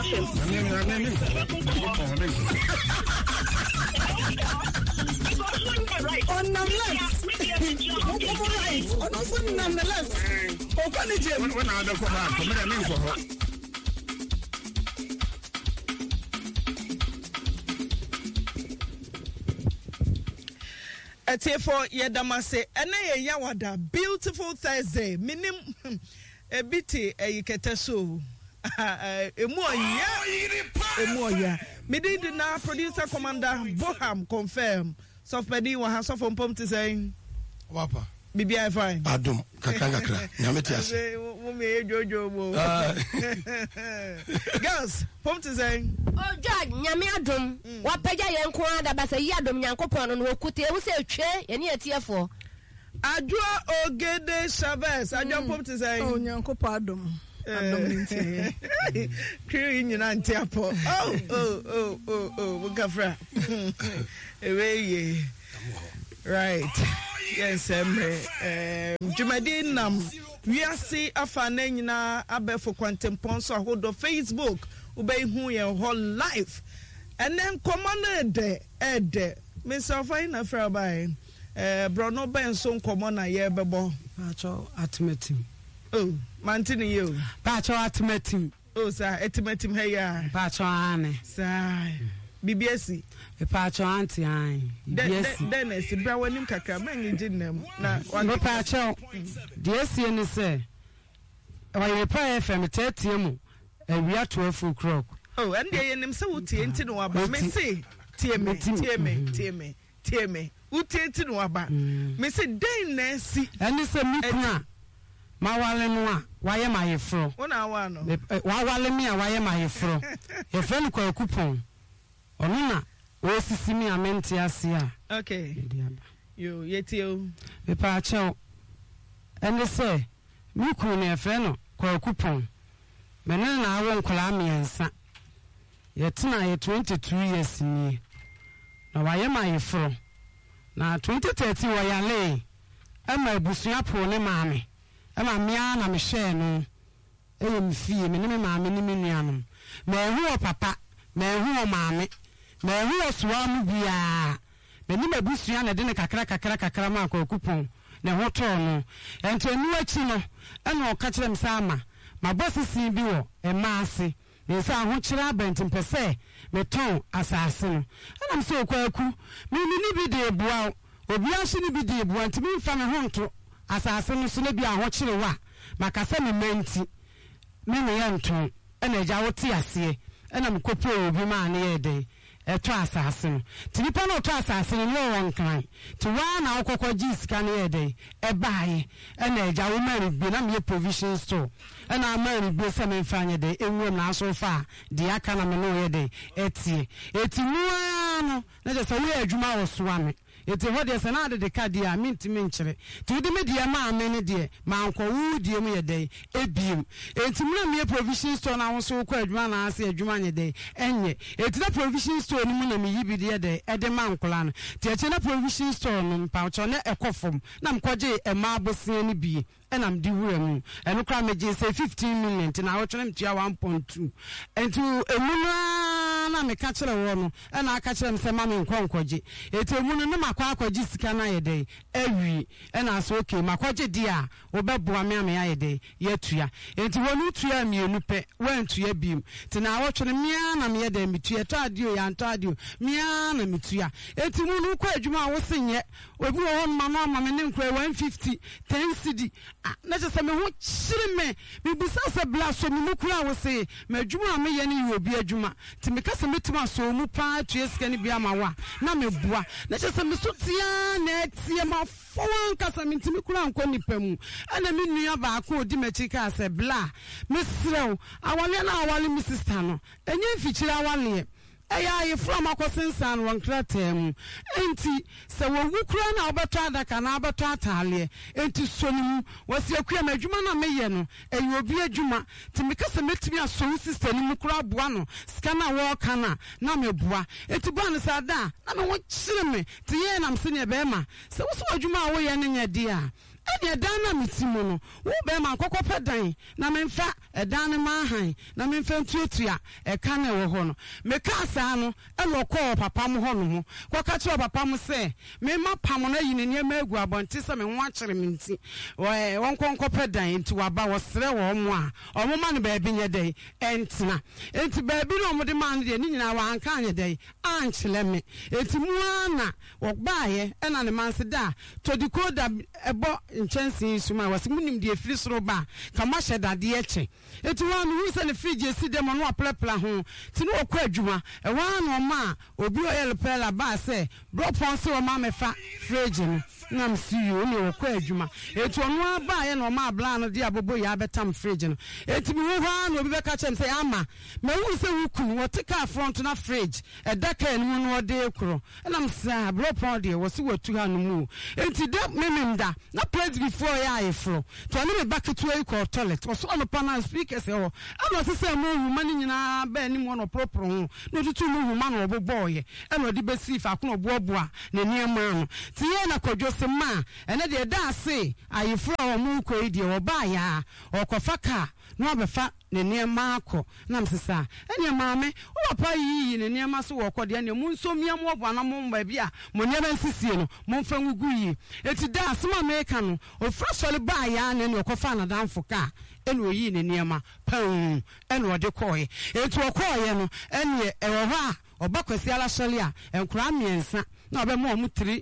for Yadamase, and a Yawada, beautiful Thursday, minim a bitty a Ketesu. Emoya. Midi did now producer commander Boham confirm. Softbody will have some pump to say, Wapa. BBI fine. Adum, Kakanga, Nametias. Girls, pump to say, oh, Judge, Yamiadum, what Peja Yanquada, but a Yadum Yankopon and Wokuti, who say, Che, and yet here for. I draw Ogede Chavez. I jump up to say, oh, Yankopadum. Creating an antiapo. Oh, Gafra. Right. Yes, Jumadin Nam. We are see a fan na abe for quantum ponso hold of Facebook. Obey who your whole life. And then commander de Miss Alfina Fairby. Bruno Benson common a year bebo. Pacho atmetim. Oh, mantini you. Pacho atmetim. Oh, sir, etimetim hey. Pacho ane. Sir. BBS. Pacho anti ai. Dennis, Brawanim Kaka, many didn't na one Pacho. Dear CN say. Why you pay FM 30 and we are 12 o'clock. Oh, and they in himself TNT no about me say. TME. Uti no about. Me say Dennis. And it's a mikuna. Mawale noa waye mayefro wona wa no wawale mi a waye mayefro e fenu kwa coupon onuna o sisi mi amenti ase a okay yo yetio me pa chao ene se mi ku na e fenu kwa coupon menena na awo nkola miensa yetina ye 22 years ni na waye mayefro na 2030 wayale ama ebusua po ne maame ama mia na me share no mfie me ne me maame ne me nuanom me hu papa me hu maame me hu soa mu bia me ni mabusua na de ne kakra ma kwa kupon ne ho to no ento enu achi no na o ka kire msama mabosisi bi wo emaase ne sa ho kire abentim pese me ton asase no na mse okwaku me ni bi de bua obi ahye ni bi de bua ntimi mfa me ho nto asase no so na bi aho kire wa makasa me menti me ne yanto ena ja wote ase ena mkopo obi ma na ye de eto asase no tinipa no to asase no won kan ti wa na okokọ jisika na ye de e baaye ena ja wo mari bi na me provision store ena mari bi se me mfanye de enwom na aso fa de aka na me no ye de etie etimu no na je se we adwuma wo so ame eti ho de se na de card ya minti menchere ti de media ma amene de ma anko wu de mu ye de ebiem enti mu na me provision store na wo so kwa adwuma na ase adwuma nye de enye eti na provision store ni mu na me yibi de e de ma ankola no ti eche na provision store no mpa cho na ekofom na mkwaje e ma abosie ni bi ena mdi wura mu eno kra meje say 15 million ti na wo twene mtua 1.2 enti emu na me ka kire wo no ena aka kire me se ma me nkwankwaje eti emu no na makwa akwaje sika na ye dey awi ena so okay makwaje di a obeboa me ame ye dey ye tua enti wonu tua mienu pe wan tua biem ti na wo twene mia na me ye dey mitua to adio ya nto adio mia na mitua enti mu no kwa adwuma wo senye obi wo hon ma no ma me ne nkwa 150 10 cedi na je se me ho chire me bisa se bla so me kura wo se me adwuma me ye ne obi adwuma ti me kase metima so mu pa tue sika ne bia ma wa na me boa na je se me so tia na tie ma fon kase me ntimi kura anko nipa mu ana me nua ba ko odi machi ka se bla me srew awale na awale mi sister no enye fichira awale eya ye from akosensan won kratem enti se wo wukura na obeto adaka na abeto atale enti sonim wasi akua madwuma na meye no eyi obi adwuma ti mekase metimi aso sister ni mukura boa no sika na wo kana na meboa enti bo an sada na me wo kire me ti ye na mse ne be ma se wo so adwuma wo ye ne nya dia ene dan na metimu no wo be ma kokopɛ dan na memfa dan ne ma han na memfa ntuatua ka na wo ho no me ka saa no ene okɔ papa mo ho no ho koka che papa mo se me ma pam no yi ne niam agu abonte se me ho akyere me nti won konkopɛ dan nti waba wo sere wo mo a omo ma no ba bi nye dai entena enti ba bi no mo de ma no de ni nyina wa anka anye dai ankyele me enti mu ana wo baaye ena ne man se da to di koda ebo nchensi suma wase munim de afiri soro ba kama hyedade eche enti wa no hu se ne fridge esi dem no aplepla ho ti no okɔ adwuma e wa no ma obi oyel pela ba se bro pon se o ma me fa fridge no nam si yo ne okɔ adwuma enti ono aba ye no ma bla no de abobo ya betam fridge no enti mi ho ha no obi be ka chem se ama me hu se wuku wo tika front na fridge e daka no no de kro nam sa bro pon de wo se watu ha no mu enti da memenda na place before ya ifro to ne me bucket we call toilet so on pana speaker say o ama se say mo hu mani nyina ba ni mo no propro ho no tutu mo hu ma no obobo ye e no de be si fa ko no boaboa na niema no ti ye na kodwo se ma ene de da ase ayifro o mu ko ide o ba ya o kofa ka no abefa ne niema akọ na msesa ene maame o papa yi ne niema so wo kode ne mu nso mia mo obo na mo ba bia mo niema nsisie no mo mfa ngugu yi eti da asema meka no o frasole ba ya ne ne okofa na danfo ka ene oyi ne niema pam ene ode koye eti okoye no ene ewo ha obakwasi ala sole a enkura miensa na obe mo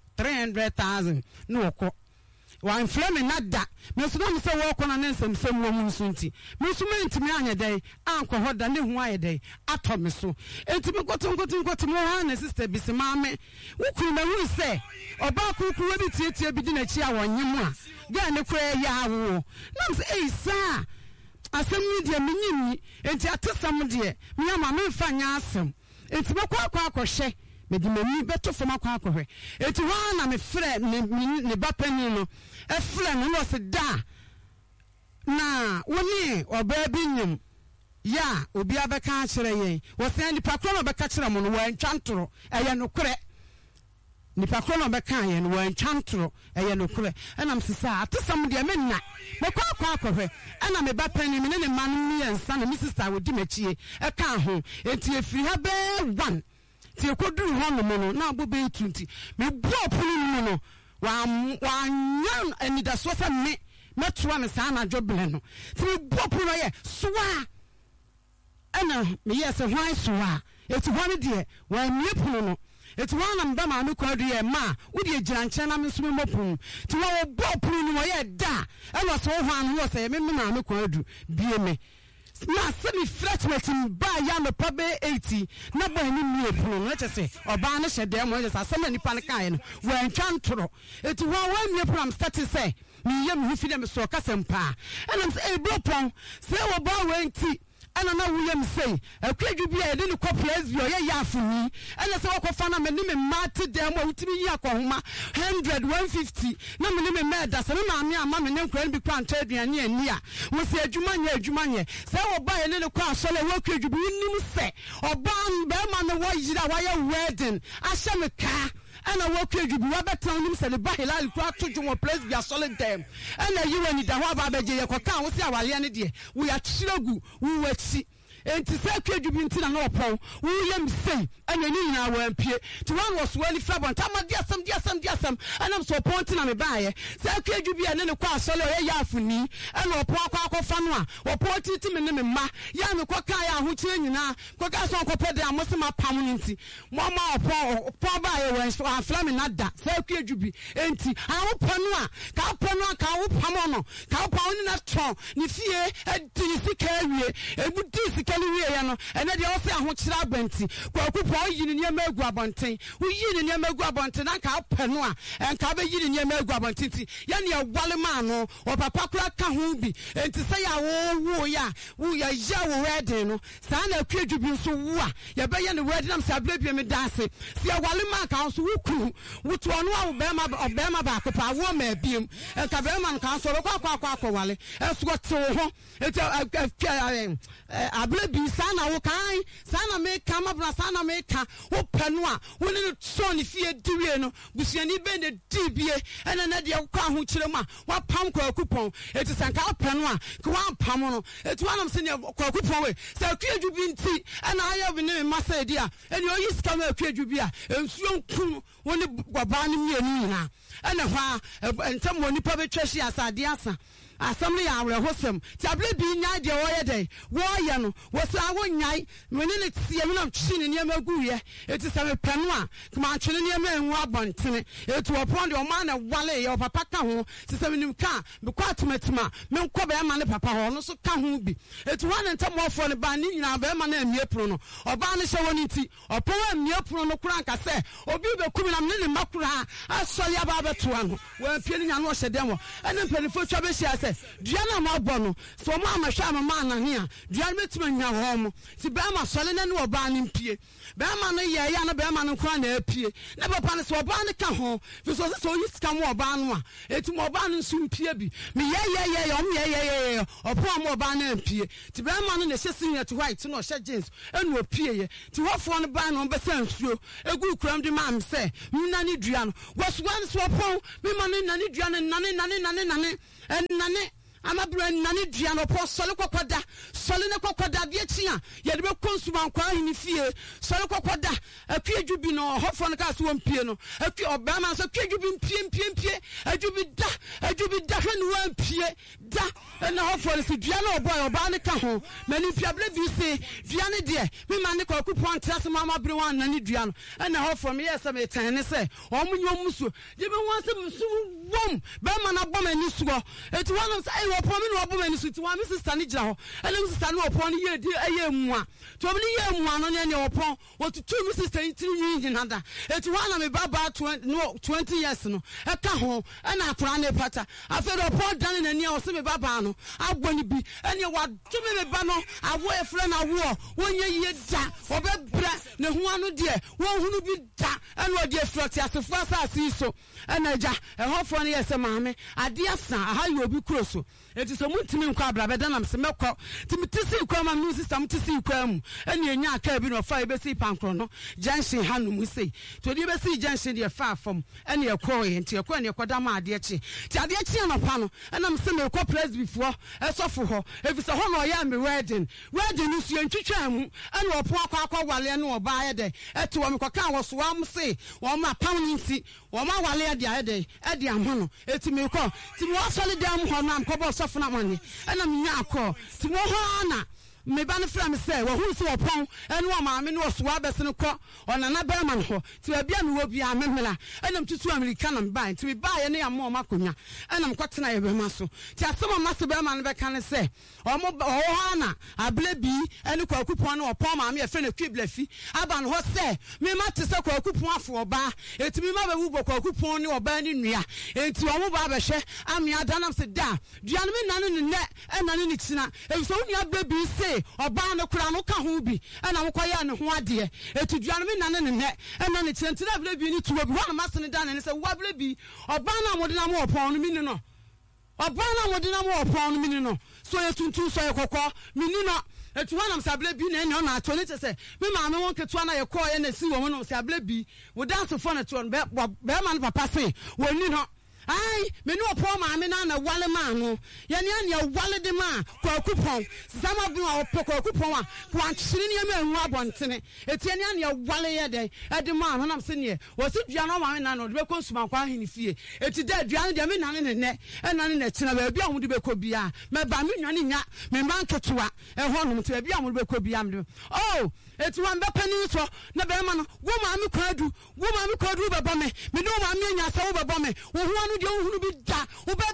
300,000 no okọ wa inflame na da me so na me se wo kona na nsem sem wo mu nsunti me so menti me anya dai anko hoda ne hu aye dai ato me so enti me koto mo ha na sister bi se maame wukuru na hu se oba kukuru bi tietie bi di na chi a wonyem a ga ne kura ya awo na me se sa asem ni de me nyimi enti atesam de me ama me fa nya asem enti me kwa akɔhwɛ me di mani beto foma kwa akɔhwɛ enti wa na me frɛ ne bapani no e frɛ no no se da na woni oba bi nyim ya obi abeka kyerɛ yen wo se nipa kro no beka kyerɛ mo no wa ntwantoro ɛyɛ no korɛ nipa kro no beka yen wa ntwantoro ɛyɛ no korɛ ɛnam se sa atesam de me na me kwa akɔhwɛ ɛna me bapani me ne man mi ensa na me sister wo di machie ɛka ho enti efiri ha be 1 ti ekoduru ho no no na abobe etunti me bua punu no no wa nyan anidaso sa me metoa me sa na dwoble no ti me bua punu ye soa ana me yes hwan soa eti hwan de wa mie punu no eti hwan na mba ma me kwadu ye ma wo de gira nkyɛn na me so me mopunu ti wa bua punu no ye da ana so hwan no se me ma me kwadu bie me na semi freshman ba ya no pabe 80 na ba ni mi epunu no chese oba ne hyede mo chese asema nipa ne kan no wa ntwantoro eti wa mi epunu am start say mi yam hu fi dem so kasempa enam say bropon say wo ba wa nti ana na wo yam say akwadwu bia de ne koplas bi oye ya afuni ana say wokofa na me ne me mate dem a wutimi yi akohoma 100 150 na me ne me meda say me maame ama me ne nkran bi kwa nta aduane ani a wo say adwuma nye say wo ba ye ne kwa asole wo akwadwu bi nim say oba be ma ne wo yira wa ye wedding ahye me ka ana woku adwubi wa betan nim se le ba hilal kwa tojo wo place bia solid dem ana yiwa ni da ho aba beje ye koka wo se awale ne de wo ya kyiregu wo wachi enti se ku adwubi ntina na opon wo yam sei ana ni nyina wa ampie ti one was well frabon tama diasam ana so opon ntina me baaye se ku adwubi ane ne kwa asole o ya afuni ana opon akwa no a opon titi me ne me ma ya me koka ya ho kyire nyina koka so akopede amosema pam nti mo ma opon baaye wa aflame nada se ku adwubi enti awo panu a ka wo pam no ka wo pam ni na ton ni fie edi sika awie ebudi sika ni wie ya no ene de o se aho kyire abanti kwakupo yi ni niam agu abonten wo yi ni niam agu abonten na ka panu a enka be yi ni niam agu abonten ti ya ne wale ma no o papa kura ka ho bi enti se ya wo ya wo wedding no sa na ku adwubi so wo a ya be ye ne wedding am sa blabie me dase se ya wale ma ka so wo ku wo to no a be ma ba ko pa wo ma biem enka be ma ka so kwa wale e so to ho enti abule bi sana wo kan sana me ka mabra sana me ka wo panu a wo ne so ne fie diwie no busuani be ne dibie ena na de kwa ho kyerem a wa pam kwaku pon eti sanka panu a kwa pam no eti wanam se ne kwaku pon we se akuadwu bi nti ena aye bi ne masa edi a eni oyi sika ma akuadwu bi a ensuo nkum wo ne gwaba ne mienu nyina ena hwa entam woni pa betwahye asade asa asam ya awre hosem ti abule bi nya de wo ye dey wo ye no wo sa wo nyai mene ne tie me na twi ne niam aguye eti sa me panu a kuma twene niam enwu abontene eti wo pon de o ma na wale ye papa ka ho ti sa menim ka me kwa tomatima me nkɔ be ma ne papa ho no so ka ho bi eti wa ne ntam ofo ne ba ni nyina be ma na amie pro no oba ne hye woni ti opo wa amie pro no kura nka se obi be kumi na me ne makura asɔle aba beto ano wa pie ne nya no hye dem wo ene mpanifo twa be hye ase duana ma bono so ma amahwa ma na he a duana betima nya ho mo ti be ma sole na ne oba ne mpie be ma no ye ya na be ma no kwa na apie na papa ne so oba ne ka ho fi so so yi sika mo oba no a eti mo oba ne nso mpie bi me ye om ye opo mo oba na mpie ti be ma no ne hye sinyet white no hye jeans enu opie ye ti hofo no ba no be sansuo egu kuram di ma am se na ne duana was one so opo me ma no na ne duana nane amabra nane duano po sole kokoda sole ne kokoda de chia ye de be konsuma kwa hini fie sole kokoda akuadwu bi no hofo no ka so wampie no aku obama so akuadwu bi mpie adwu bi da hwenu wampie da na hofo no si duano oboy oba ne ka ho mani piable bi se duane de me ma ne kwaku pontra se mama bre wan nane duano na hofo me yesa me tan ne se omunyo musu je be wan se musu wom be ma na bom ani sugo eti wan se wo po me no obo mani suti wa me sister ni gira ho ele me sister no opo ni ye di eye mua to me ni ye mua no ne opo wo tutu me sister ntiri yin nada eti wa na me baba 20 years no e ka ho e na akora ne pata afa do opo dan na ni o se me baba no agboni bi ene wa to me ba no awo e fre na wo wonye ye da obebra ne ho anu de wo hunu bi da ene o de frot asefo asase so ene ja e hofo ne yese maame ade asa aha ye obi kroso eti so muntimi nkwa abrabeda nam se mekọ timitisi kwa ma mu sister mutisi kwa mu ene enya aka bi no fa ebesi pankro no junction hanu mu sei to di ebesi junction de fa afom ene ekọ ye nti ekọ ene ekoda ma ade echi ti ade echi no pa no ena mse me ekọ press before esofo ho efisa ho no ya me wedding su entwitwa mu ene opo akwa wale ne oba ye de eti wo me kwaka wo so wa mu sei wo ma pound nti wo ma wale de ade ede amono eti me ekọ ti mo asole dem ho na amkọ sofuna mani ena minya akọ ti mo ho na me ba ne fra me se wo hu se opon ene o maame ne oso abese ne kọ ona na ba man ho ti ba bia me wo bia memela ena mtutu america na ba ti ba ye ne am o makonya ena mkwatena ye be maso ti asema maso be ma ne be kan se o mo ho na able bi ene kwakupon ne opon maame ye fe ne kwiblafi aba ne ho se me ma te se kwakupon afo oba eti mi ma be wu kwakupon ne oba ne nua enti o mo ba be hwe ame adanam se da duane me nane ne ne ena ne tina e so nua ble bi se oba ne kura no ka ho bi ena mo koya ne ho ade eti duane me nane ne ne ena ne tina ble bi ni tuwa bi ho na masene da ne se wa ble bi oba na mo de na mo opon no mi ni no oba na mo de na mo opon no mi ni no so ye tuntu so ye kokọ mi ni no eti wanam sable bi na ene na ato ne se me ma me won ketua na ye ko ye na si wo no sable bi wo dance for na to be ma no papa se wo ni no ai me no po ma me na wale ma no ye ne ane wale de ma kwakupon sama bi wa kwakupon a kwa nkyire ne ma hu abontene eti ane ane wale ye de ede ma no nam se ne wo se dua no ma me na no de be konsuma kwa hini fie eti da dua no de me na ne ne ena ne na tina ba bia hu de be ko bia me ba me nwane nya me man ketewa e ho no te bia hu de be ko bia me oh eti wan be pani so na be ma no wo ma me kwadu be ba me no ma me nya sa wo be ba me wo hu de ohunu bi da wo be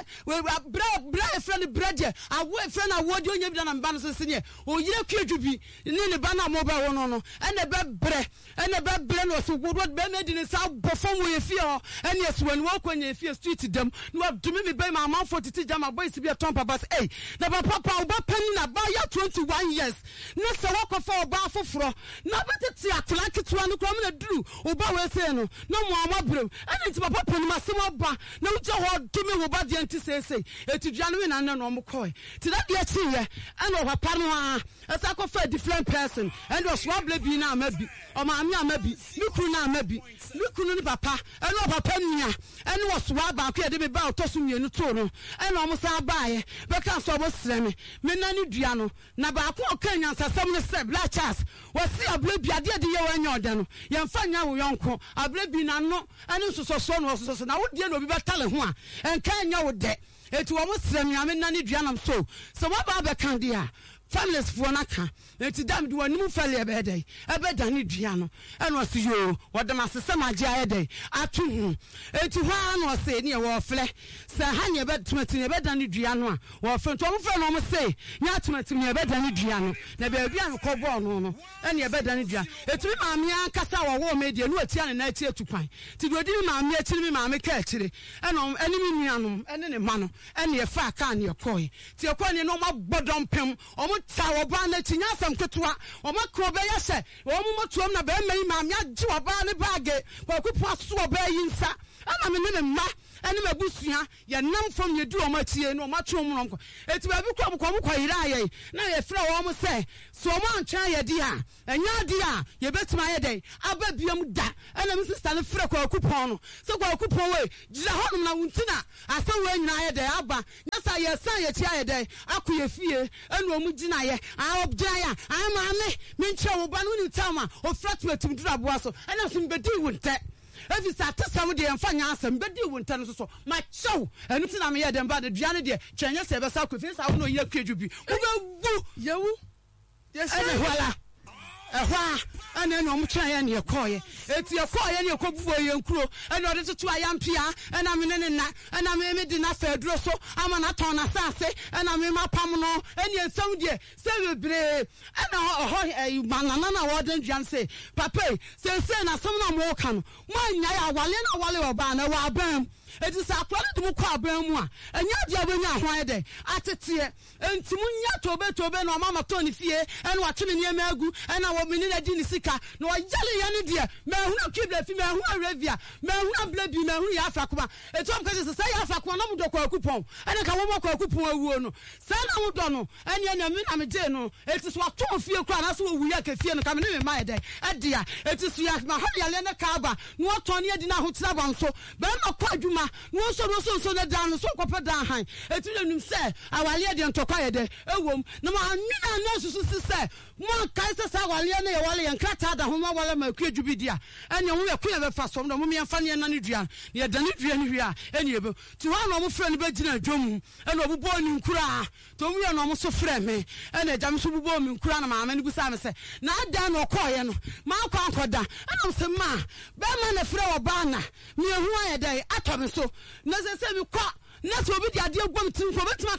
bre friend bread awo friend awo de onya bi na mba no sese o yire kwadwu bi ne ba na mo ba wo no no ene be bre no so wo be me di ne sa bofom wo ye fie ho ene esuwani wo kwanya fie street dem no dumi me be ma manfo titi jama boys bi ton papa say na papa wo ba pani na ba ya 21 years ne se wo kofa oba afoforo na betete atla ketua no krom na duru oba we say no na mo amabrem ene ti papa pani ma se mo ba na uche ho dumi wo ba de enti say eti dua no we na no mo koi ti that dia chi ye and o papa no a asa ko fa different person and o swab le bi na amabi o ma ami amabi mi kunu na amabi mi kunu ni papa and o papa nia and o swab ba ko ye de be ba o to so mienu to no and o mo sa ba ye be ka so bo sre me na ni dua no na ba ko kan nyansasam ne se black chas wo si abule bi ade de ye wa nya oda no ye mfa nya wo yonko abule bi na no ani sososo no sososo na wo die no bi betale ho a enka nya wo de eti wo mo sre me ame na ni dua nam so wo ba be kan dia families for naka eti dam de wanim fale be dey ebe dane dua no eno se yo wodam asesem age aye dey atu hu eti ho no se ne wo fle se ha ne be tomati ne be dane dua no a wo fle to mo fle no mo se nya tomati ne be dane dua no na be bia no ko bo no ene be dane dua eti mi maame akasa wo media no atia ne na ati atupan ti do di mi maame akiri mi maame ka akire eno ene mi nuanom ene ne ma no ene ye fa ka ne ye koi ti ye koi ne no ma bodom pem ta oba na tinya sam ketua o makro be yese o mu motuom na be mai ma me agi oba ne baage kwa kupu aso oba yinsa ana me ne ma ene mabusua ye nam fom ye du o matie no matwo mu no eti ba bi kwa mu kwa yira ye na ye fra wo mu se so mo antwa ye di a enya di a ye betima ye den aba biam da ene me sister ne fra kwa kupon no se kwa kupon we gira honum na wuntina asa we nyina ye den aba nyasa ye san ye tia ye den akoye fie ene o mu gina ye a obdia ya a ma me nche wo ba no ni tama o fra tuatum dura boa so ene so mbedi wunte evi sa tesam de emfa nya asem bedi wonta no so ma chew enu ti na me ye dem ba de dua ne de twenya se be sa kofi sa wo no ye kwadwu wo bu yewu yes ene wala ehwa ene no mo twa ye ne yekoye eti yekoye ne yekobuo ye nkuro ene ode tutu ayampia ena me ne na ena me di na fa aduro so ama na ton na sase ena me mapam no ene ensam de se bebre ena ho manana na wo den dwan se papa se na som na mo ka no mo anya ya wale na wale oba na wa bam eti sa kwale dum kwa abam mu a anya dia benya hwan de atete enti munya tobe no mama to ni fie ene wa twene ne magu ena wo mini na di ni sika no yale ya ne de ma hu na kibla fi ma hu arabia ma hu ablabi ma hu ya afakoma eti om kaje se ya afakoma no mudo kwa kupon ene ka wo mo kwa kupon awuo no sa na mudo no ene na mi na me je no eti so ato fie kwa na so wo wuya ka fie no ka me ne me ma de adia eti so ya ma ha yale ne ka aba no to ne adi na ho tira banso be ma kwa adwuma no so na dan so kopa dan han eti nim se awale de ntokwa ye de ewom na ma nwina na susu se mo kai se sa awale na ye wale ye nkrata da ho ma wale ma ku adwubi dia ene wo ye ku ye be fa som no mo me mfa ne na ne dua ye da ne dua ne hwia ene ye be ti ho na mo frɛ ne be gina adwom ene obubo ni nkura to mo ye no mo so frɛ me ene jam so bubo mi nkura na ma me ne bu sa me se na ada no koye no ma kwa ankoda ene se ma be ma na frɛ oba na me hu aye dai atɔ me so na se mi kwa na so obi di ade agwam tin ko betima